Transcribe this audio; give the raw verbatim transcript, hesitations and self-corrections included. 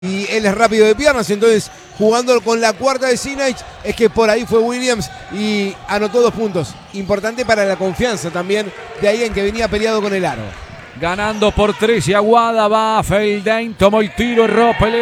y él es rápido de piernas, entonces jugando con la cuarta de Sinach es que por ahí fue Williams y anotó dos puntos. Importante para la confianza también de alguien que venía peleado con el aro. Ganando por tres y Aguada va Feldain, tomó el tiro, erró, pelea.